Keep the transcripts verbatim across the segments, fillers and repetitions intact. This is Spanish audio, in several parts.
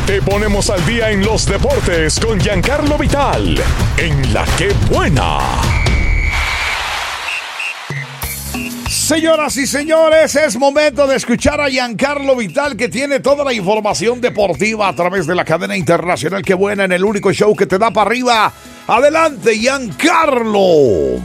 Te ponemos al día en los deportes con Giancarlo Vital, en La Que Buena. Señoras y señores, es momento de escuchar a Giancarlo Vital, que tiene toda la información deportiva a través de la cadena internacional Que Buena, en el único show que te da para arriba. Adelante, Giancarlo.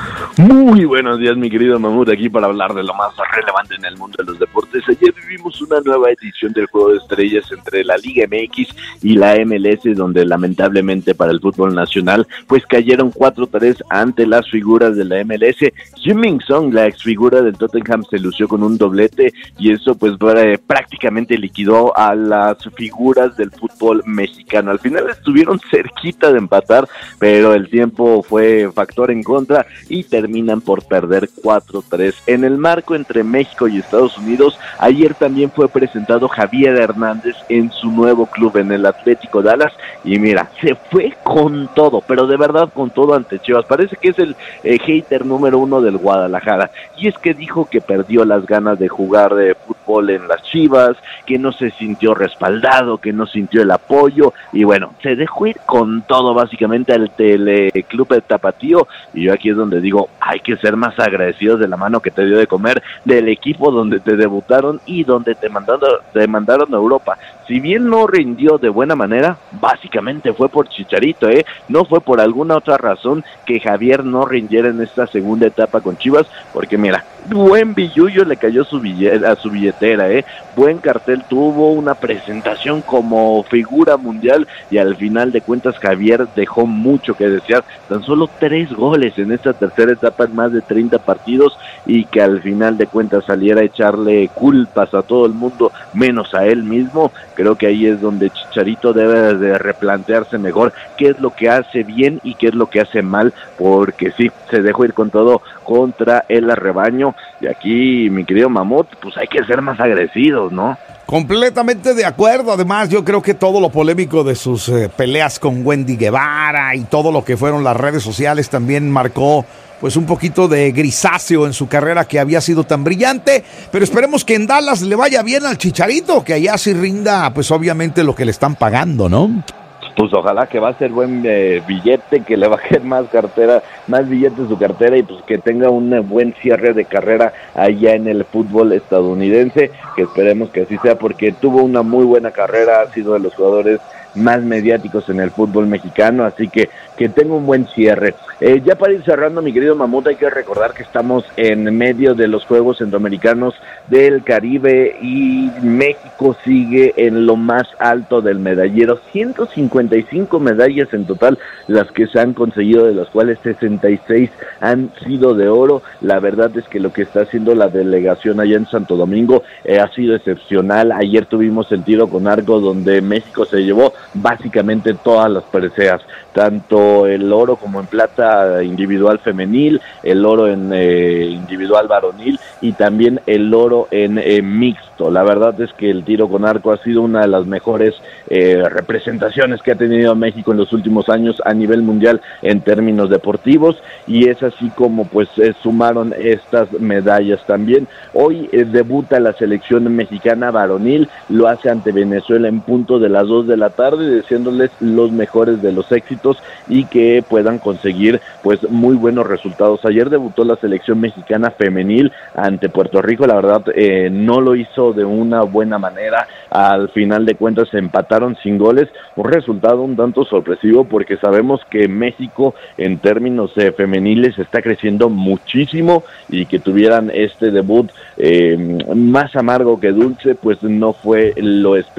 Muy buenos días, mi querido Mamut, aquí para hablar de lo más relevante en el mundo de los deportes. Ayer vivimos una nueva edición del Juego de Estrellas entre la Liga M X y la M L S, donde lamentablemente para el fútbol nacional, pues cayeron cuatro tres ante las figuras de la M L S. Heung-min Son, la exfigura del Tottenham, se lució con un doblete y eso pues prácticamente liquidó a las figuras del fútbol mexicano. Al final estuvieron cerquita de empatar, pero el tiempo fue factor en contra y terminan por perder cuatro tres. En el marco entre México y Estados Unidos, ayer también fue presentado Javier Hernández en su nuevo club, en el Atlético Dallas, y mira, se fue con todo, pero de verdad con todo ante Chivas. Parece que es el eh, hater número uno del Guadalajara, y es que dijo que perdió las ganas de jugar de fútbol en las Chivas, que no se sintió respaldado, que no sintió el apoyo, y bueno, se dejó ir con todo básicamente al Teleclub de Tapatío, y yo aquí es donde digo, hay que ser más agradecidos de la mano que te dio de comer, del equipo donde te debutaron y donde te mandaron, te mandaron a Europa. Si bien no rindió de buena manera, básicamente fue por Chicharito, ¿eh? No fue por alguna otra razón que Javier no rindiera en esta segunda etapa con Chivas, porque mira, buen billullo le cayó su billetera, a su billetera, ¿eh? Buen cartel tuvo, una presentación como figura mundial, y al final de cuentas Javier dejó mucho que desear. Tan solo tres goles en esta tercera etapa en más de treinta partidos, y que al final de cuentas saliera a echarle culpas a todo el mundo, menos a él mismo. Creo que ahí es donde Chicharito debe de replantearse mejor qué es lo que hace bien y qué es lo que hace mal, porque sí, se dejó ir con todo contra el rebaño, y aquí, mi querido Mamut, pues hay que ser más agradecidos, ¿no? Completamente de acuerdo. Además, yo creo que todo lo polémico de sus eh, peleas con Wendy Guevara y todo lo que fueron las redes sociales también marcó pues un poquito de grisáceo en su carrera, que había sido tan brillante, pero esperemos que en Dallas le vaya bien al Chicharito, que allá sí rinda pues obviamente lo que le están pagando, ¿no? Pues ojalá, que va a ser buen eh, billete, que le bajen más cartera, más billetes en su cartera, y pues que tenga un eh, buen cierre de carrera allá en el fútbol estadounidense, que esperemos que así sea, porque tuvo una muy buena carrera, ha sido de los jugadores más mediáticos en el fútbol mexicano, así que que tenga un buen cierre. Eh, ya para ir cerrando, mi querido Mamut, hay que recordar que estamos en medio de los Juegos Centroamericanos del Caribe y México sigue en lo más alto del medallero, ciento cincuenta y cinco medallas en total las que se han conseguido, de las cuales sesenta y seis han sido de oro. La verdad es que lo que está haciendo la delegación allá en Santo Domingo eh, ha sido excepcional. Ayer tuvimos el tiro con arco, donde México se llevó básicamente todas las preseas, tanto el oro como en plata individual femenil, el oro en eh, individual varonil y también el oro en eh, mixto. La verdad es que el tiro con arco ha sido una de las mejores eh, representaciones que ha tenido México en los últimos años a nivel mundial en términos deportivos, y es así como pues eh, sumaron estas medallas también. Hoy eh, debuta la selección mexicana varonil, lo hace ante Venezuela en punto de las dos de la tarde, deseándoles los mejores de los éxitos y que puedan conseguir pues muy buenos resultados. Ayer debutó la selección mexicana femenil ante Puerto Rico, la verdad eh, no lo hizo de una buena manera. Al final de cuentas se empataron sin goles, un resultado un tanto sorpresivo, porque sabemos que México en términos eh, femeniles está creciendo muchísimo, y que tuvieran este debut eh, más amargo que dulce pues no fue lo esperado.